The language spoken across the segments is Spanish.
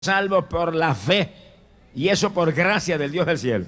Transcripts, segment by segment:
salvos por la fe, y eso por gracia del Dios del cielo.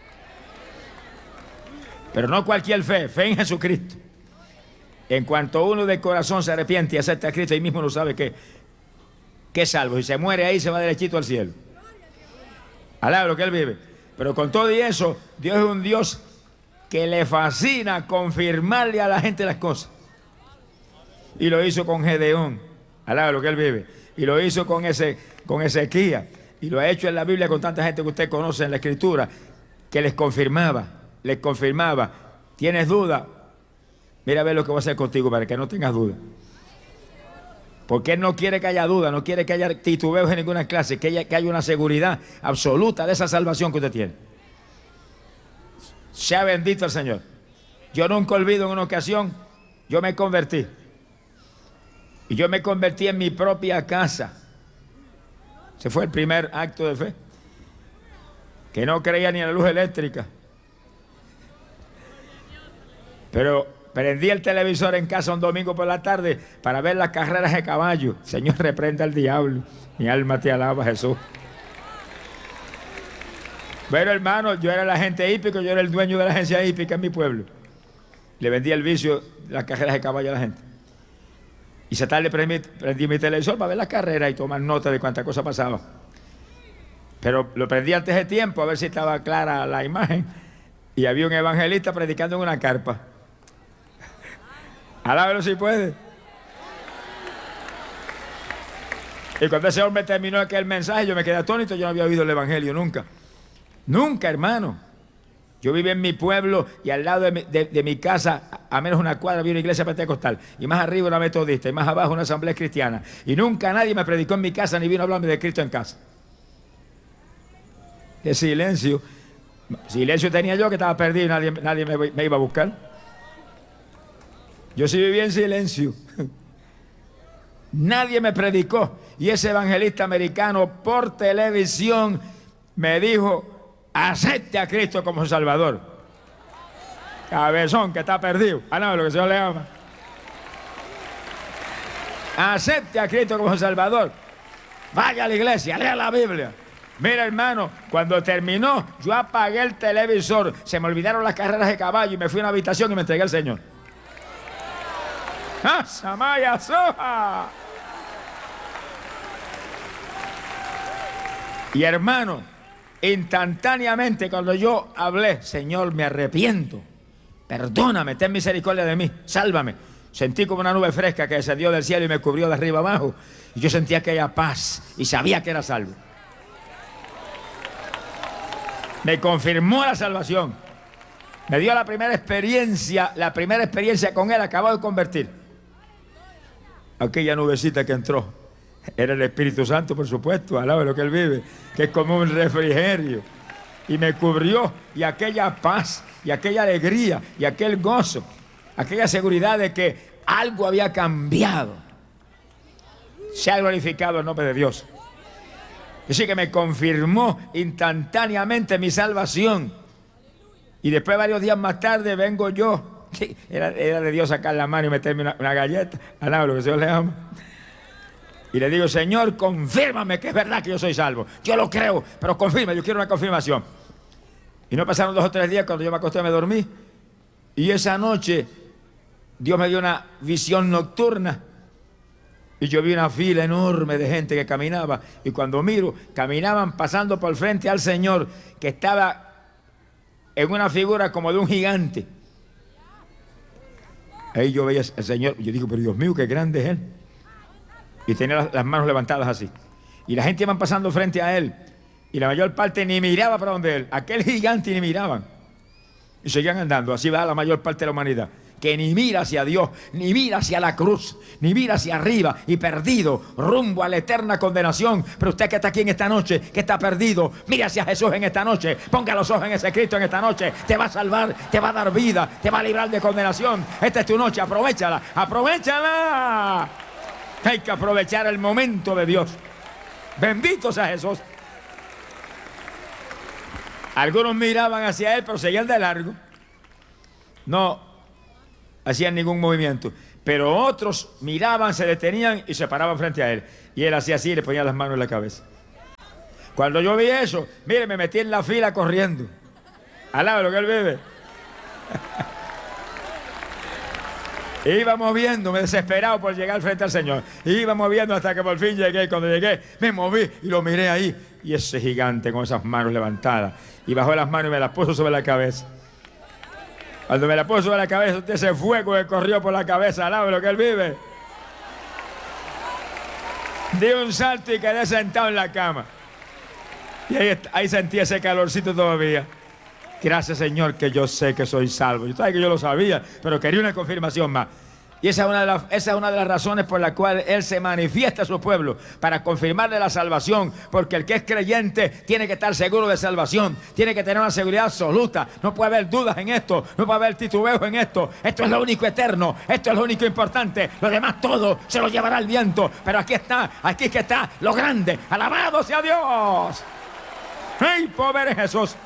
Pero no cualquier fe, fe en Jesucristo. En cuanto uno de corazón se arrepiente y acepta a Cristo, ahí mismo no sabe que es salvo. Si se muere ahí, se va derechito al cielo. Alaba lo que Él vive. Pero con todo y eso, Dios es un Dios que le fascina confirmarle a la gente las cosas. Y lo hizo con Gedeón. Alaba lo que Él vive. Y lo hizo con Ezequías. Y lo ha hecho en la Biblia con tanta gente que usted conoce en la Escritura, que les confirmaba. ¿Tienes duda? Mira a ver lo que voy a hacer contigo para que no tengas duda. Porque Él no quiere que haya duda, no quiere que haya titubeos en ninguna clase, que haya una seguridad absoluta de esa salvación que usted tiene. Sea bendito el Señor. Yo nunca olvido en una ocasión, yo me convertí. Y yo me convertí en mi propia casa. Ese fue el primer acto de fe. Que no creía ni en la luz eléctrica. Pero prendí el televisor en casa un domingo por la tarde para ver las carreras de caballo. Señor, reprenda al diablo. Mi alma te alaba, Jesús. Bueno, hermano, yo era el agente hípico, yo era el dueño de la agencia hípica en mi pueblo. Le vendía el vicio de las carreras de caballo a la gente. Y esa tarde prendí mi televisor para ver las carreras y tomar nota de cuánta cosa pasaba. Pero lo prendí antes de tiempo a ver si estaba clara la imagen. Y había un evangelista predicando en una carpa. Alábelo si puede. Y cuando ese hombre terminó aquel mensaje, yo me quedé atónito. Yo no había oído el evangelio nunca. Nunca, hermano. Yo vivía en mi pueblo y al lado de mi casa, a menos una cuadra, había una iglesia pentecostal. Y más arriba una metodista y más abajo una asamblea cristiana. Y nunca nadie me predicó en mi casa ni vino a hablarme de Cristo en casa. Qué silencio. Silencio tenía yo, que estaba perdido y nadie me iba a buscar. Yo sí vivía en silencio. Nadie me predicó. Y ese evangelista americano por televisión me dijo: acepte a Cristo como Salvador. Cabezón que está perdido. No, lo que el Señor le ama. Acepte a Cristo como Salvador. Vaya a la iglesia, lea la Biblia. Mira, hermano, cuando terminó, yo apagué el televisor. Se me olvidaron las carreras de caballo y me fui a una habitación y me entregué al Señor. ¡Ah, Samaya Soja! Y hermano, instantáneamente cuando yo hablé: Señor, me arrepiento, perdóname, ten misericordia de mí, sálvame, sentí como una nube fresca que descendió del cielo y me cubrió de arriba abajo, y yo sentía aquella paz y sabía que era salvo. Me confirmó la salvación, me dio la primera experiencia con Él, acabo de convertir. Aquella nubecita que entró era el Espíritu Santo, por supuesto, alaba lo que Él vive, que es como un refrigerio. Y me cubrió, y aquella paz, y aquella alegría, y aquel gozo, aquella seguridad de que algo había cambiado. Se ha glorificado el nombre de Dios. Así que me confirmó instantáneamente mi salvación. Y después, varios días más tarde, vengo yo. Sí, era de Dios sacar la mano y meterme una galleta. Alaba lo que el Señor le ama. Y le digo: Señor, confírmame que es verdad que yo soy salvo. Yo lo creo, pero confirma, yo quiero una confirmación. Y no pasaron 2 o 3 días cuando yo me acosté, me dormí. Y esa noche Dios me dio una visión nocturna. Y yo vi una fila enorme de gente que caminaba. Y cuando miro, caminaban pasando por frente al Señor, que estaba en una figura como de un gigante. Ahí yo veía al Señor. Yo digo: pero Dios mío, qué grande es Él. Y tenía las manos levantadas así. Y la gente iba pasando frente a Él. Y la mayor parte ni miraba para donde Él. Aquel gigante ni miraban. Y seguían andando. Así va la mayor parte de la humanidad. Que ni mira hacia Dios, ni mira hacia la cruz, ni mira hacia arriba, y perdido, rumbo a la eterna condenación. Pero usted que está aquí en esta noche, que está perdido, mira hacia Jesús en esta noche. Ponga los ojos en ese Cristo en esta noche. Te va a salvar, te va a dar vida, te va a librar de condenación. Esta es tu noche, aprovéchala, aprovechala. Hay que aprovechar el momento de Dios. Bendito sea Jesús. Algunos miraban hacia Él, pero seguían de largo. No hacían ningún movimiento. Pero otros miraban, se detenían y se paraban frente a Él. Y Él hacía así y le ponía las manos en la cabeza. Cuando yo vi eso, mire, me metí en la fila corriendo. Alaba lo que él vive. Iba moviéndome desesperado por llegar frente al Señor. Iba moviendo hasta que por fin llegué. Y cuando llegué, me moví y lo miré ahí. Y ese gigante con esas manos levantadas. Y bajó las manos y me las puso sobre la cabeza. Cuando me la puso sobre la cabeza, ese fuego que corrió por la cabeza. Alaba lo que él vive. Di un salto y quedé sentado en la cama. Y ahí sentí ese calorcito todavía. Gracias, Señor, que yo sé que soy salvo. Yo sabía que yo lo sabía, pero quería una confirmación más. Y esa es una de las razones por las cuales Él se manifiesta a su pueblo, para confirmarle la salvación. Porque el que es creyente tiene que estar seguro de salvación, tiene que tener una seguridad absoluta. No puede haber dudas en esto, no puede haber titubeos en esto. Esto es lo único eterno, esto es lo único importante. Lo demás todo se lo llevará el viento. Pero aquí es que está lo grande. ¡Alabado sea Dios! ¡Ay, pobre Jesús!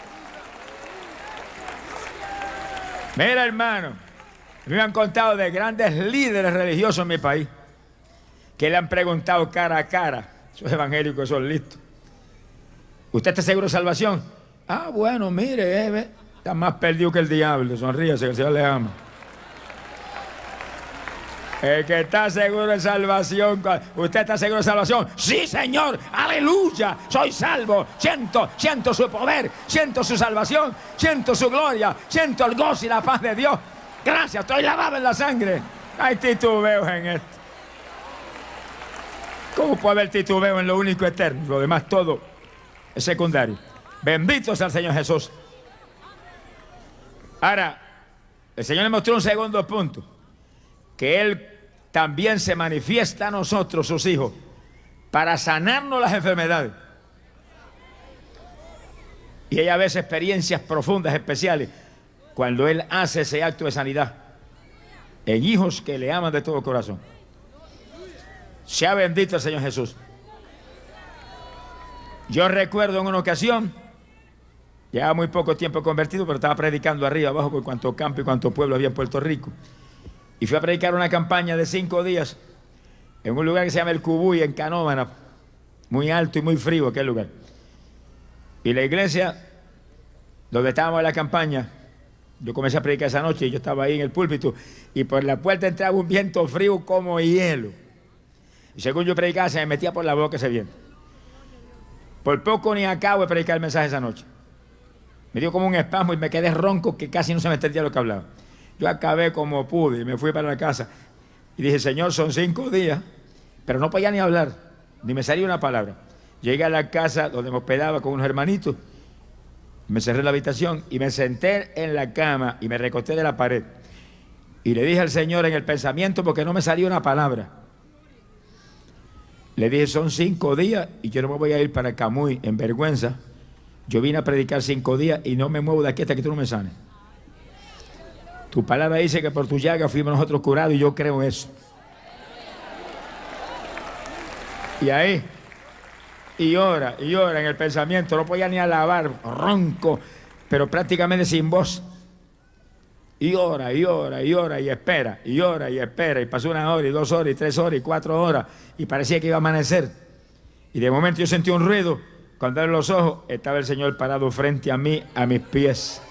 Mira, hermano, me han contado de grandes líderes religiosos en mi país que le han preguntado cara a cara. Esos evangélicos son listos. ¿Usted está seguro de salvación? Ah, bueno, mire, está más perdido que el diablo. Sonríase, que el Señor le ama. El que está seguro de salvación. ¿Usted está seguro de salvación? Sí, Señor, aleluya, soy salvo. Siento su poder, siento su salvación, siento su gloria, siento el gozo y la paz de Dios. Gracias, estoy lavado en la sangre. Hay titubeos en esto. ¿Cómo puede haber titubeo en lo único eterno? Lo demás todo es secundario. Bendito sea el Señor Jesús. Ahora, el Señor le mostró un segundo punto. Que Él también se manifiesta a nosotros, sus hijos, para sanarnos las enfermedades. Y hay a veces experiencias profundas, especiales, cuando Él hace ese acto de sanidad en hijos que le aman de todo corazón. Sea bendito el Señor Jesús. Yo recuerdo en una ocasión, llevaba muy poco tiempo convertido, pero estaba predicando arriba abajo por cuanto campo y cuanto pueblo había en Puerto Rico. Y fui a predicar una campaña de 5 días en un lugar que se llama El Cubuy, en Canóvana, muy alto y muy frío aquel lugar. Y la iglesia, donde estábamos en la campaña, yo comencé a predicar esa noche y yo estaba ahí en el púlpito y por la puerta entraba un viento frío como hielo. Y según yo predicaba, se me metía por la boca ese viento. Por poco ni acabo de predicar el mensaje esa noche. Me dio como un espasmo y me quedé ronco que casi no se me entendía lo que hablaba. Yo acabé como pude y me fui para la casa. Y dije, Señor, son 5 días, pero no podía ni hablar, ni me salía una palabra. Llegué a la casa donde me hospedaba con unos hermanitos, me cerré en la habitación y me senté en la cama y me recosté de la pared. Y le dije al Señor en el pensamiento, porque no me salía una palabra. Le dije, son 5 días y yo no me voy a ir para Camuy en vergüenza. Yo vine a predicar 5 días y no me muevo de aquí hasta que tú no me sanes. Tu palabra dice que por tu llaga fuimos nosotros curados y yo creo eso. Y ahí, y ora en el pensamiento, no podía ni alabar, ronco, pero prácticamente sin voz. Y ora, y espera, y ora, y espera. Y pasó 1 hora, y 2 horas, y 3 horas, y 4 horas, y parecía que iba a amanecer. Y de momento yo sentí un ruido. Cuando abrí los ojos, estaba el Señor parado frente a mí, a mis pies.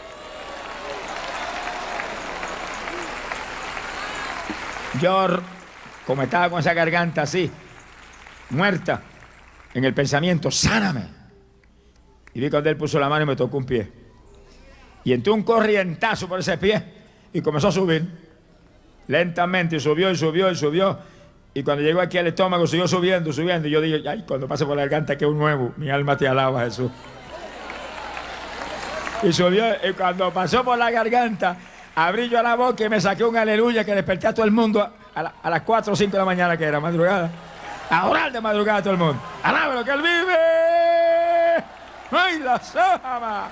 Yo, como estaba con esa garganta así, muerta, en el pensamiento, sáname. Y vi cuando Él puso la mano y me tocó un pie. Y entró un corrientazo por ese pie y comenzó a subir. Lentamente, y subió. Y cuando llegó aquí al estómago, siguió subiendo. Y yo dije, ay, cuando pase por la garganta, que es un nuevo. Mi alma te alaba, Jesús. Y subió, y cuando pasó por la garganta, abrí yo la boca y me saqué un aleluya que desperté a todo el mundo a las 4 o 5 de la mañana, que era madrugada. A orar de madrugada a todo el mundo. ¡Alaba lo que Él vive! ¡Ay, la sama!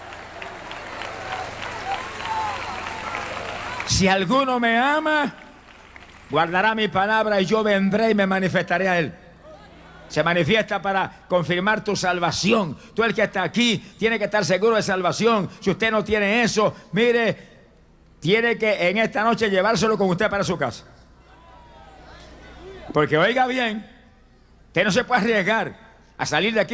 Si alguno me ama, guardará mi palabra y yo vendré y me manifestaré a Él. Se manifiesta para confirmar tu salvación. Tú, el que está aquí, tiene que estar seguro de salvación. Si usted no tiene eso, mire, tiene que en esta noche llevárselo con usted para su casa. Porque oiga bien, usted no se puede arriesgar a salir de aquí